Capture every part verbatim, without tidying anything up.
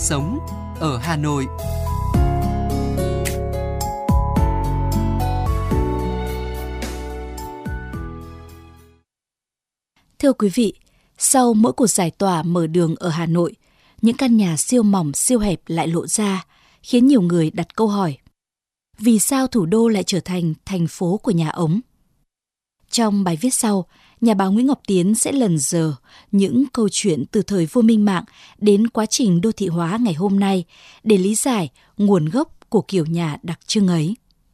sống ở Hà Nội. Thưa quý vị, sau mỗi cuộc giải tỏa mở đường ở Hà Nội, những căn nhà siêu mỏng, siêu hẹp lại lộ ra, khiến nhiều người đặt câu hỏi. Vì sao thủ đô lại trở thành thành phố của nhà ống? Trong bài viết sau, nhà báo Nguyễn Ngọc Tiến sẽ lần dờ những câu chuyện từ thời vua Minh Mạng đến quá trình đô thị hóa ngày hôm nay để lý giải nguồn gốc của kiểu nhà đặc trưng ấy.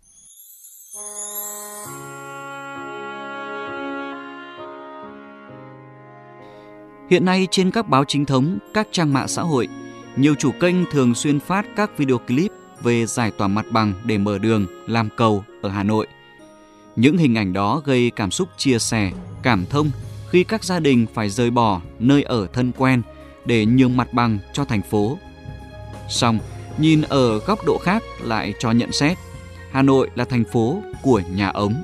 Hiện nay trên các báo chính thống, các trang mạng xã hội, nhiều chủ kênh thường xuyên phát các video clip về giải tỏa mặt bằng để mở đường, làm cầu ở Hà Nội. Những hình ảnh đó gây cảm xúc chia sẻ, cảm thông khi các gia đình phải rời bỏ nơi ở thân quen để nhường mặt bằng cho thành phố. Song, nhìn ở góc độ khác lại cho nhận xét, Hà Nội là thành phố của nhà ống.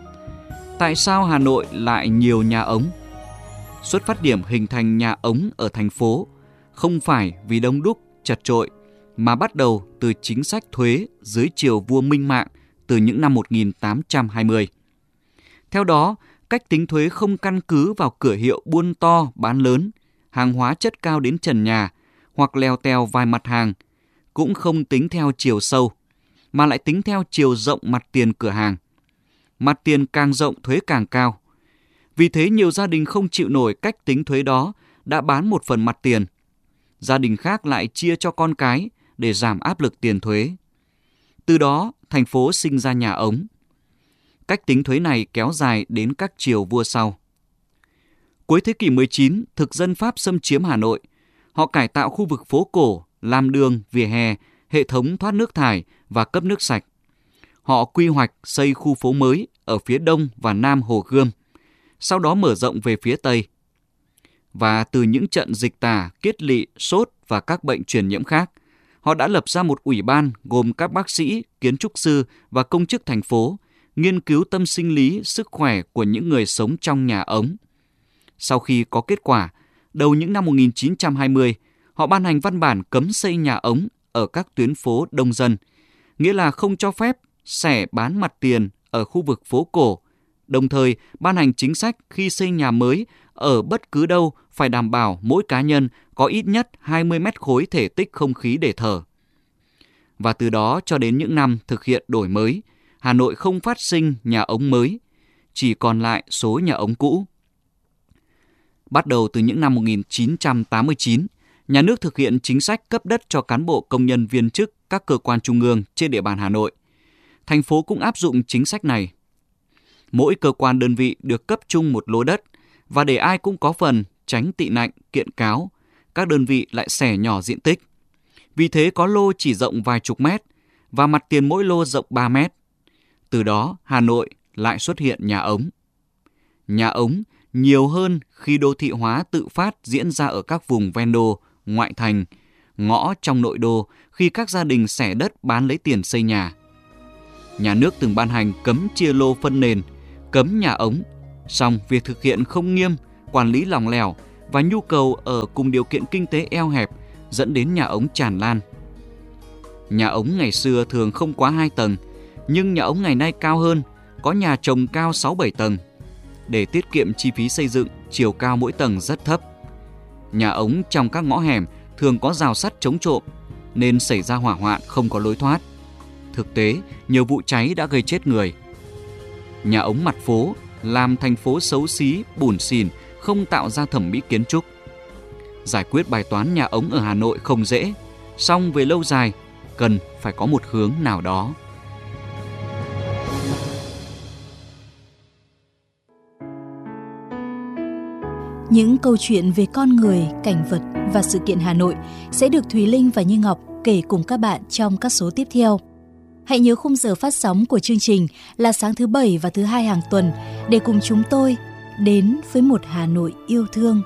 Tại sao Hà Nội lại nhiều nhà ống? Xuất phát điểm hình thành nhà ống ở thành phố không phải vì đông đúc, chật chội, mà bắt đầu từ chính sách thuế dưới triều vua Minh Mạng từ những năm một nghìn tám trăm hai mươi. Theo đó, cách tính thuế không căn cứ vào cửa hiệu buôn to, bán lớn, hàng hóa chất cao đến trần nhà hoặc lèo tèo vài mặt hàng, cũng không tính theo chiều sâu, mà lại tính theo chiều rộng mặt tiền cửa hàng. Mặt tiền càng rộng thuế càng cao. Vì thế nhiều gia đình không chịu nổi cách tính thuế đó đã bán một phần mặt tiền. Gia đình khác lại chia cho con cái để giảm áp lực tiền thuế. Từ đó, thành phố sinh ra nhà ống. Cách tính thuế này kéo dài đến các triều vua sau. Cuối thế kỷ mười chín, thực dân Pháp xâm chiếm Hà Nội. Họ cải tạo khu vực phố cổ, làm đường, vỉa hè, hệ thống thoát nước thải và cấp nước sạch. Họ quy hoạch xây khu phố mới ở phía đông và nam Hồ Gươm, sau đó mở rộng về phía tây. Và từ những trận dịch tả, kiết lỵ, sốt và các bệnh truyền nhiễm khác, họ đã lập ra một ủy ban gồm các bác sĩ, kiến trúc sư và công chức thành phố, nghiên cứu tâm sinh lý, sức khỏe của những người sống trong nhà ống. Sau khi có kết quả, đầu những năm một nghìn chín trăm hai mươi, họ ban hành văn bản cấm xây nhà ống ở các tuyến phố đông dân, nghĩa là không cho phép xẻ bán mặt tiền ở khu vực phố cổ, đồng thời ban hành chính sách khi xây nhà mới ở bất cứ đâu phải đảm bảo mỗi cá nhân có ít nhất hai mươi mét khối thể tích không khí để thở. Và từ đó cho đến những năm thực hiện đổi mới, Hà Nội không phát sinh nhà ống mới, chỉ còn lại số nhà ống cũ. Bắt đầu từ những năm một nghìn chín trăm tám mươi chín, nhà nước thực hiện chính sách cấp đất cho cán bộ công nhân viên chức các cơ quan trung ương trên địa bàn Hà Nội. Thành phố cũng áp dụng chính sách này. Mỗi cơ quan đơn vị được cấp chung một lô đất, và để ai cũng có phần tránh tị nạnh, kiện cáo, các đơn vị lại xẻ nhỏ diện tích. Vì thế có lô chỉ rộng vài chục mét, và mặt tiền mỗi lô rộng ba mét. Từ đó, Hà Nội lại xuất hiện nhà ống. Nhà ống nhiều hơn khi đô thị hóa tự phát diễn ra ở các vùng ven đô, ngoại thành, ngõ trong nội đô khi các gia đình xẻ đất bán lấy tiền xây nhà. Nhà nước từng ban hành cấm chia lô phân nền, cấm nhà ống, song việc thực hiện không nghiêm, quản lý lỏng lẻo và nhu cầu ở cùng điều kiện kinh tế eo hẹp dẫn đến nhà ống tràn lan. Nhà ống ngày xưa thường không quá hai tầng, nhưng nhà ống ngày nay cao hơn, có nhà trồng cao sáu bảy tầng. Để tiết kiệm chi phí xây dựng, chiều cao mỗi tầng rất thấp. Nhà ống trong các ngõ hẻm thường có rào sắt chống trộm, nên xảy ra hỏa hoạn không có lối thoát. Thực tế, nhiều vụ cháy đã gây chết người. Nhà ống mặt phố làm thành phố xấu xí, bủn xỉn, không tạo ra thẩm mỹ kiến trúc. Giải quyết bài toán nhà ống ở Hà Nội không dễ, song về lâu dài, cần phải có một hướng nào đó. Những câu chuyện về con người, cảnh vật và sự kiện Hà Nội sẽ được Thùy Linh và Như Ngọc kể cùng các bạn trong các số tiếp theo. Hãy nhớ khung giờ phát sóng của chương trình là sáng thứ Bảy và thứ Hai hàng tuần để cùng chúng tôi đến với một Hà Nội yêu thương.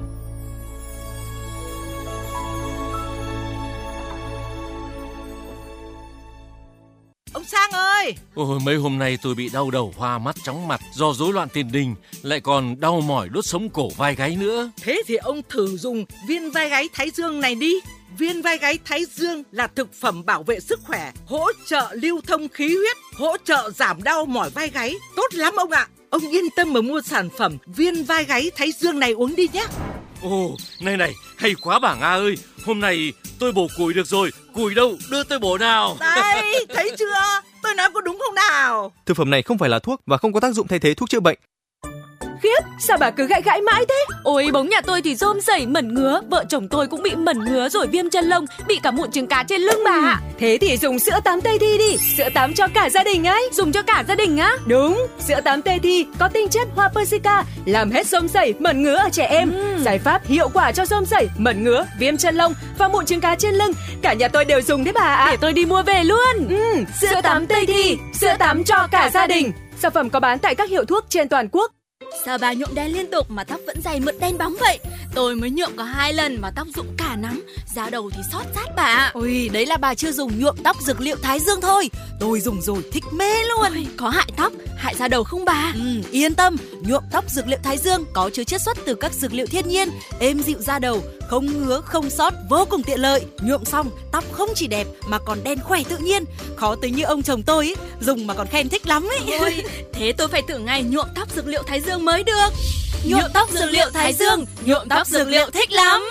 Ông Sang ơi! Ôi, mấy hôm nay tôi bị đau đầu, hoa mắt, chóng mặt do rối loạn tiền đình, lại còn đau mỏi đốt sống cổ vai gáy nữa. Thế thì ông thử dùng viên vai gáy Thái Dương này đi. Viên vai gáy Thái Dương là thực phẩm bảo vệ sức khỏe, hỗ trợ lưu thông khí huyết, hỗ trợ giảm đau mỏi vai gáy. Tốt lắm ông ạ. Ông yên tâm mà mua sản phẩm viên vai gáy Thái Dương này uống đi nhé. Ồ, này này, hay quá bà Nga ơi. Hôm nay tôi bổ củi được rồi. Củi đâu, đưa tôi bổ nào. Đây, thấy chưa? Tôi nói có đúng không nào? Thực phẩm này không phải là thuốc và không có tác dụng thay thế thuốc chữa bệnh. Khiếp, sao bà cứ gãi gãi mãi thế? Ôi, bóng nhà tôi thì rôm rẩy mẩn ngứa, vợ chồng tôi cũng bị mẩn ngứa rồi viêm chân lông, bị cả mụn trứng cá trên lưng bà ạ. Ừ, thế thì dùng sữa tắm Tây Thi đi, sữa tắm cho cả gia đình ấy. Dùng cho cả gia đình á? Đúng, sữa tắm Tây Thi có tinh chất hoa persica, làm hết rôm rẩy, mẩn ngứa ở trẻ em. Ừ. Giải pháp hiệu quả cho rôm rẩy, mẩn ngứa, viêm chân lông và mụn trứng cá trên lưng. Cả nhà tôi đều dùng đấy bà ạ. Để tôi đi mua về luôn. Ừ, sữa, sữa tắm Tây Thi, sữa tắm cho cả gia đình. Sản phẩm có bán tại các hiệu thuốc trên toàn quốc. Sao bà nhuộm đen liên tục mà tóc vẫn dày mượt đen bóng vậy? Tôi mới nhuộm có hai lần mà tóc rụng cả nắm, da đầu thì xót rát bà ạ. Ôi, đấy là bà chưa dùng nhuộm tóc dược liệu Thái Dương thôi. Tôi dùng rồi thích mê luôn. Ôi, có hại tóc, hại da đầu không bà? Ừ, yên tâm, nhuộm tóc dược liệu Thái Dương có chứa chiết xuất từ các dược liệu thiên nhiên, êm dịu da đầu, không ngứa, không xót, vô cùng tiện lợi. Nhuộm xong, tóc không chỉ đẹp mà còn đen khỏe tự nhiên. Khó tính như ông chồng tôi ấy, dùng mà còn khen thích lắm ấy. Ôi, thế tôi phải thử ngày nhuộm tóc dược liệu Thái Dương mới được. Nhuộm tóc dược liệu Thái Dương, nhuộm tóc dược liệu thích lắm.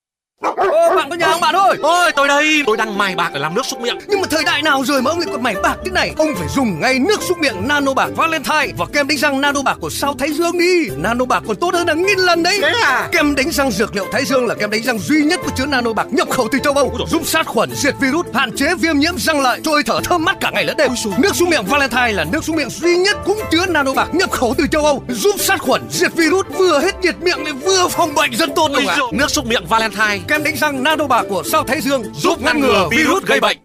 Ô, bạn có nhà không bạn ơi? Ôi, tôi đây, tôi đang mài bạc để làm nước súc miệng. Nhưng mà thời đại nào rồi mà ông lại còn mài bạc thế này? Ông phải dùng ngay nước súc miệng Nano Bạc Valentine và kem đánh răng Nano Bạc của Sao Thái Dương đi. Nano Bạc còn tốt hơn hàng nghìn lần đấy. Thế à? Kem đánh răng dược liệu Thái Dương là kem đánh răng duy nhất có chứa Nano Bạc nhập khẩu từ châu Âu, giúp sát khuẩn, diệt virus, hạn chế viêm nhiễm răng lợi, cho hơi thở thơm mát cả ngày lẫn đêm. Nước súc miệng Valentine là nước súc miệng duy nhất cũng chứa Nano Bạc nhập khẩu từ châu Âu, giúp sát khuẩn, diệt virus, vừa hết nhiệt miệng lại vừa phòng bệnh rất tốt. Nước súc miệng Valentine, kem đánh răng Nano Bạc của Sao Thái Dương giúp ngăn ngừa virus gây bệnh.